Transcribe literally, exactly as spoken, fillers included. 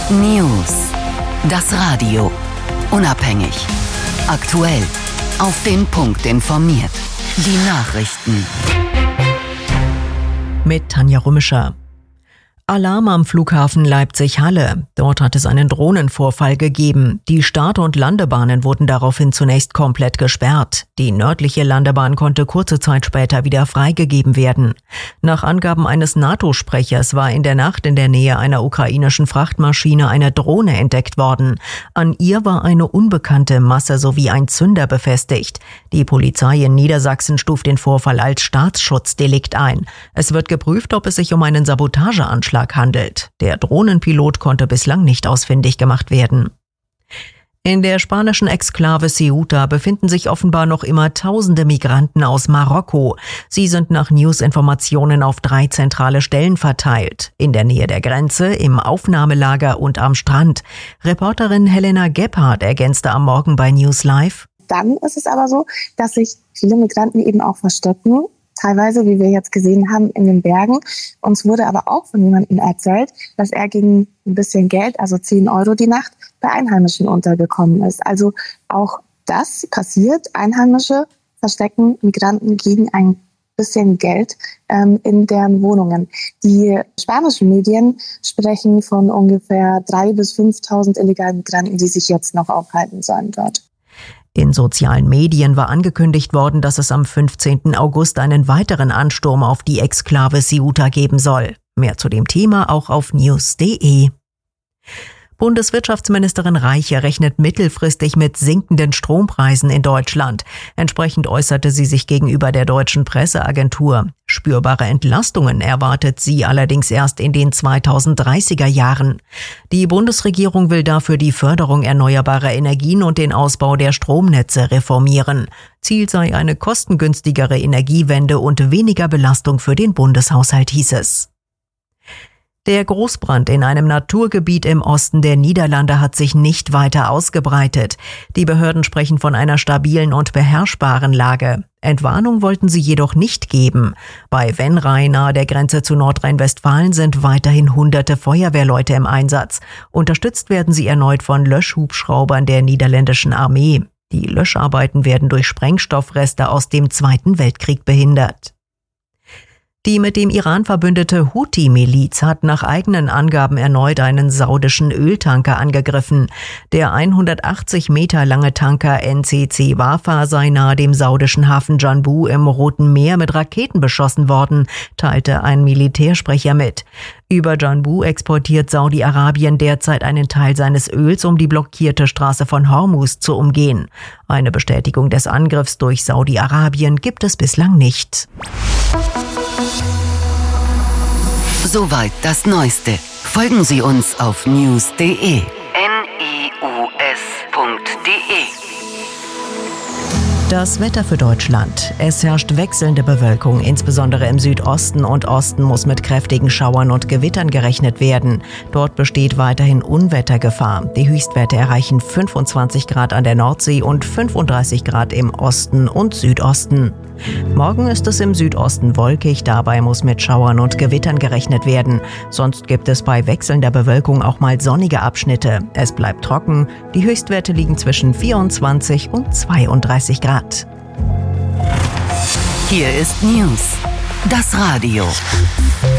News. Das Radio. Unabhängig. Aktuell. Auf den Punkt informiert. Die Nachrichten. Mit Tanja Rümischer. Alarm am Flughafen Leipzig-Halle. Dort hat es einen Drohnenvorfall gegeben. Die Start- und Landebahnen wurden daraufhin zunächst komplett gesperrt. Die nördliche Landebahn konnte kurze Zeit später wieder freigegeben werden. Nach Angaben eines NATO-Sprechers war in der Nacht in der Nähe einer ukrainischen Frachtmaschine eine Drohne entdeckt worden. An ihr war eine unbekannte Masse sowie ein Zünder befestigt. Die Polizei in Niedersachsen stuft den Vorfall als Staatsschutzdelikt ein. Es wird geprüft, ob es sich um einen Sabotageanschlag handelt. Der Drohnenpilot konnte bislang nicht ausfindig gemacht werden. In der spanischen Exklave Ceuta befinden sich offenbar noch immer tausende Migranten aus Marokko. Sie sind nach News-Informationen auf drei zentrale Stellen verteilt. In der Nähe der Grenze, im Aufnahmelager und am Strand. Reporterin Helena Gebhardt ergänzte am Morgen bei News Live. Dann ist es aber so, dass sich viele Migranten eben auch verstecken. Teilweise, wie wir jetzt gesehen haben, in den Bergen. Uns wurde aber auch von jemandem erzählt, dass er gegen ein bisschen Geld, also zehn Euro die Nacht, bei Einheimischen untergekommen ist. Also auch das passiert. Einheimische verstecken Migranten gegen ein bisschen Geld ähm, in deren Wohnungen. Die spanischen Medien sprechen von ungefähr dreitausend bis fünftausend illegalen Migranten, die sich jetzt noch aufhalten sollen dort. In sozialen Medien war angekündigt worden, dass es am fünfzehnten August einen weiteren Ansturm auf die Exklave Ceuta geben soll. Mehr zu dem Thema auch auf news punkt de. Bundeswirtschaftsministerin Reiche rechnet mittelfristig mit sinkenden Strompreisen in Deutschland. Entsprechend äußerte sie sich gegenüber der deutschen Presseagentur. Spürbare Entlastungen erwartet sie allerdings erst in den zweitausenddreißiger Jahren. Die Bundesregierung will dafür die Förderung erneuerbarer Energien und den Ausbau der Stromnetze reformieren. Ziel sei eine kostengünstigere Energiewende und weniger Belastung für den Bundeshaushalt, hieß es. Der Großbrand in einem Naturgebiet im Osten der Niederlande hat sich nicht weiter ausgebreitet. Die Behörden sprechen von einer stabilen und beherrschbaren Lage. Entwarnung wollten sie jedoch nicht geben. Bei Venray nahe der Grenze zu Nordrhein-Westfalen sind weiterhin hunderte Feuerwehrleute im Einsatz. Unterstützt werden sie erneut von Löschhubschraubern der niederländischen Armee. Die Löscharbeiten werden durch Sprengstoffreste aus dem Zweiten Weltkrieg behindert. Die mit dem Iran verbündete Houthi-Miliz hat nach eigenen Angaben erneut einen saudischen Öltanker angegriffen. Der hundertachtzig Meter lange Tanker N C C Wafa sei nahe dem saudischen Hafen Janbu im Roten Meer mit Raketen beschossen worden, teilte ein Militärsprecher mit. Über Janbu exportiert Saudi-Arabien derzeit einen Teil seines Öls, um die blockierte Straße von Hormuz zu umgehen. Eine Bestätigung des Angriffs durch Saudi-Arabien gibt es bislang nicht. Soweit das Neueste. Folgen Sie uns auf news punkt de. N I U S punkt de. Das Wetter für Deutschland. Es herrscht wechselnde Bewölkung, insbesondere im Südosten und Osten muss mit kräftigen Schauern und Gewittern gerechnet werden. Dort besteht weiterhin Unwettergefahr. Die Höchstwerte erreichen fünfundzwanzig Grad an der Nordsee und fünfunddreißig Grad im Osten und Südosten. Morgen ist es im Südosten wolkig, dabei muss mit Schauern und Gewittern gerechnet werden. Sonst gibt es bei wechselnder Bewölkung auch mal sonnige Abschnitte. Es bleibt trocken, die Höchstwerte liegen zwischen vierundzwanzig und zweiunddreißig Grad. Hier ist News, das Radio.